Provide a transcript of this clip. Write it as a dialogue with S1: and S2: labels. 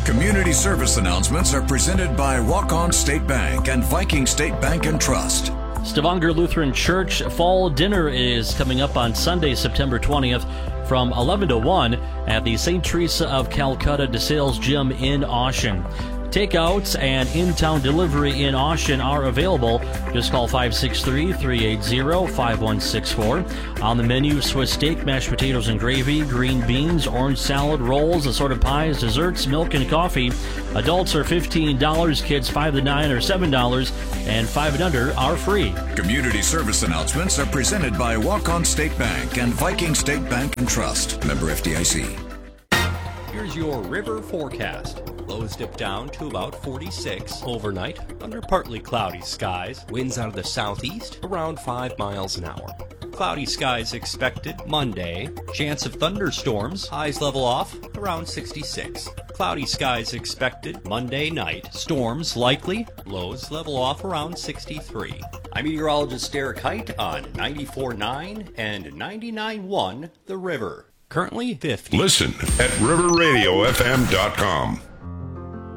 S1: Community service announcements are presented by Walk-On State Bank and Viking State Bank and Trust.
S2: Stavanger Lutheran Church Fall Dinner is coming up on Sunday, September 20th from 11 to 1 at the St. Teresa of Calcutta DeSales Gym in Oshen. Takeouts and in-town delivery in Oshen are available. Just call 563-380-5164. On the menu, Swiss steak, mashed potatoes and gravy, green beans, orange salad, rolls, assorted pies, desserts, milk, and coffee. Adults are $15, kids 5 to 9 are $7, and 5 and under are free.
S1: Community service announcements are presented by Walk-On State Bank and Viking State Bank and Trust. Member FDIC.
S3: Here's your river forecast. Lows dip down to about 46 overnight under partly cloudy skies. Winds out of the southeast around 5 miles an hour. Cloudy skies expected Monday. Chance of thunderstorms. Highs level off around 66. Cloudy skies expected Monday night. Storms likely. Lows level off around 63. I'm meteorologist Derek Height on 94.9 and 99.1 The River. Currently 50.
S4: Listen at riverradiofm.com.